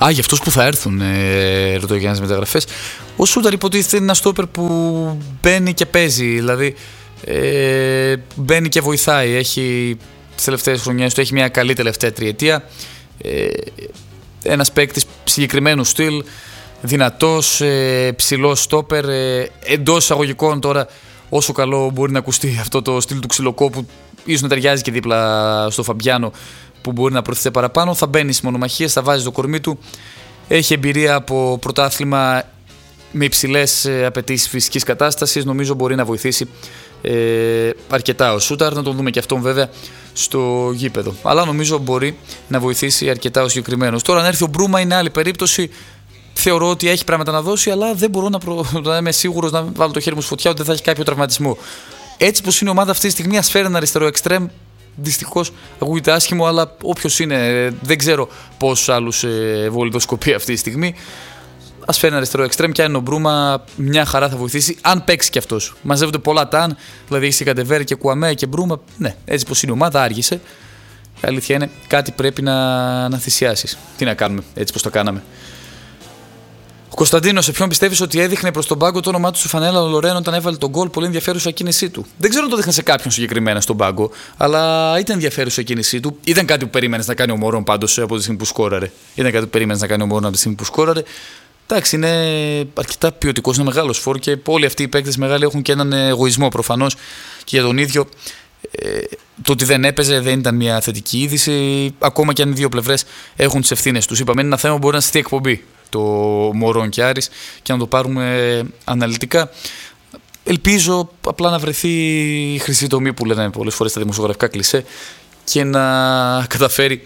Για αυτούς που θα έρθουν, ρωτώ Γιάννης μεταγραφές. Ο Σούταρ υποτίθεται είναι ένα στόπερ που μπαίνει και παίζει. Δηλαδή μπαίνει και βοηθάει. Έχει τις τελευταίες χρονιές του έχει μια καλή τελευταία τριετία. Ένας παίκτης συγκεκριμένου στυλ, δυνατός, ψηλός στόπερ, εντός εισαγωγικών τώρα. Όσο καλό μπορεί να ακουστεί αυτό το στυλ του ξυλοκόπου, ίσως να ταιριάζει και δίπλα στο Φαμπιάνο που μπορεί να προωθηθεί παραπάνω. Θα μπαίνει στις μονομαχίες, θα βάζει το κορμί του. Έχει εμπειρία από πρωτάθλημα με υψηλές απαιτήσεις φυσικής κατάστασης. Νομίζω μπορεί να βοηθήσει αρκετά ο Σούταρ. Να τον δούμε και αυτόν βέβαια στο γήπεδο. Αλλά νομίζω μπορεί να βοηθήσει αρκετά ο συγκεκριμένος. Τώρα, αν έρθει ο Μπρούμα, είναι άλλη περίπτωση. Θεωρώ ότι έχει πράγματα να δώσει, αλλά δεν μπορώ να είμαι σίγουρος να βάλω το χέρι μου στη φωτιά ότι δεν θα έχει κάποιο τραυματισμό. Έτσι πως είναι η ομάδα αυτή τη στιγμή, ας φέρει ένα αριστερό εξτρέμ. Δυστυχώς ακούγεται άσχημο, αλλά όποιος είναι, δεν ξέρω πόσους άλλους βολιδοσκοπεί αυτή τη στιγμή. Ας φέρει ένα αριστερό εξτρέμ και αν είναι ο Μπρούμα, μια χαρά θα βοηθήσει, αν παίξει κι αυτός. Μαζεύονται πολλά ταν, δηλαδή έχει Καντεβέρ και Κουαμέ και Μπρούμα. Ναι, έτσι πως είναι η ομάδα, άργησε. Η αλήθεια είναι κάτι πρέπει να θυσιάσεις. Τι να κάνουμε, έτσι πως το κάναμε. Ο Κωνσταντίνος, σε ποιον πιστεύεις ότι έδειχνε προς τον πάγκο το όνομά του στη φανέλα ο Λορέν όταν έβαλε τον γκολ? Πολύ ενδιαφέρουσα κίνησή του. Δεν ξέρω αν το δείχνε σε κάποιον συγκεκριμένα στον πάγκο, αλλά ήταν ενδιαφέρουσα η κίνησή του. Ήταν κάτι που περίμενες να κάνει ο Μωρόν πάντως από τη στιγμή που σκόραρε. Ήταν κάτι που περίμενες να κάνει ο Μωρόν από τη στιγμή που σκόραρε. Εντάξει, είναι αρκετά ποιοτικός, είναι μεγάλος φόρ και όλοι αυτοί οι παίκτες μεγάλοι έχουν και έναν εγωισμό προφανώς και για τον ίδιο. Το ότι δεν έπαιζε δεν ήταν μια θετική είδηση. Ακόμα και αν οι δύο πλευρές έχουν τις ευθύνες τους. Είπαμε, είναι ένα θέμα που μπορεί να στείλει εκπομπή το Μωρόν και Άρης και να το πάρουμε αναλυτικά. Ελπίζω απλά να βρεθεί η χρυσή τομή που λένε πολλές φορές στα δημοσιογραφικά κλισέ και να καταφέρει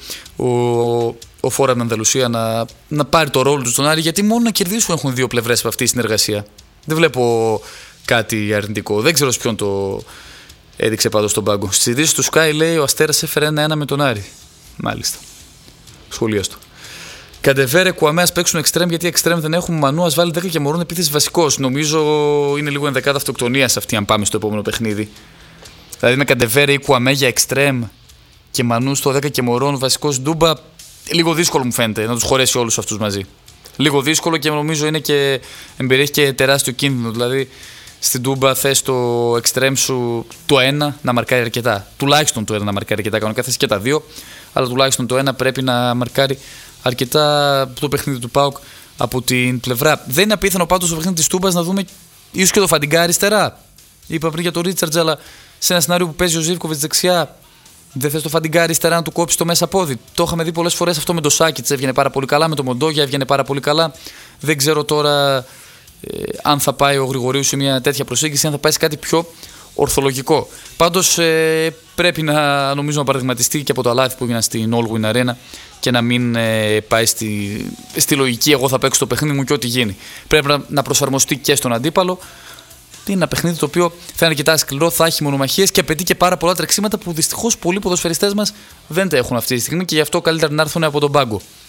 ο Φόραν Ανδαλουσία να πάρει το ρόλο του στον Άρη, γιατί μόνο να κερδίσουν έχουν δύο πλευρές από αυτή τη συνεργασία. Δεν βλέπω κάτι αρνητικό. Δεν ξέρω σε ποιον το έδειξε πάντως στον πάγκο. Στις ειδήσεις του Sky λέει ο Αστέρας έφερε 1-1 με τον Άρη. Μάλιστα. Σχολίαστο. Καντεβέρε, Κουαμέ, ας παίξουν εξτρέμ, γιατί εξτρέμ δεν έχουμε. Μανού, ας βάλει 10 και Μωρόν επίθεση βασικός. Νομίζω είναι λίγο ενδεκάδα αυτοκτονίας αυτή, αν πάμε στο επόμενο παιχνίδι. Δηλαδή με Καντεβέρε ή Κουαμέ για εξτρέμ και Μανού στο 10 και Μωρόν βασικός Ντούμπα. Λίγο δύσκολο μου φαίνεται να τους χωρέσει όλους αυτούς μαζί. Λίγο δύσκολο και νομίζω είναι και εμπεριέχει και τεράστιο κίνδυνο. Δηλαδή στην Ντούμπα θες το εξτρέμ σου το 1 να μαρκάρει αρκετά. Τουλάχιστον το 1 να μαρκάρει αρκετά. Κανονικά θες και τα 2, αλλά τουλάχιστον το 1 πρέπει να μαρκάρει αρκετά το παιχνίδι του ΠΑΟΚ από την πλευρά. Δεν είναι απίθανο πάντως το παιχνίδι της Τούμπας να δούμε ίσως και το Φαντιγκά αριστερά. Είπα πριν για τον Ρίτσαρτζ, αλλά σε ένα σενάριο που παίζει ο Ζίβκοβιτς δεξιά, δεν θες το Φαντιγκά αριστερά να του κόψει το μέσα πόδι. Το είχαμε δει πολλές φορές αυτό με το Σάκιτς, έβγαινε πάρα πολύ καλά. Με το Μοντόγια έβγαινε πάρα πολύ καλά. Δεν ξέρω τώρα αν θα πάει ο Γρηγορίου σε μια τέτοια προσέγγιση, αν θα πάει σε κάτι πιο ορθολογικό. Πάντως πρέπει νομίζω να παραδειγματιστεί και από τα λάθη που έγιναν στην Allwyn Arena και να μην πάει στη λογική εγώ θα παίξω το παιχνίδι μου και ό,τι γίνει. Πρέπει να προσαρμοστεί και στον αντίπαλο. Είναι ένα παιχνίδι το οποίο θα είναι αρκετά σκληρό, θα έχει μονομαχίες και απαιτεί και πάρα πολλά τρεξίματα που δυστυχώς πολλοί ποδοσφαιριστές μας δεν τα έχουν αυτή τη στιγμή και γι' αυτό καλύτερα να έρθουν από τον πάγκο.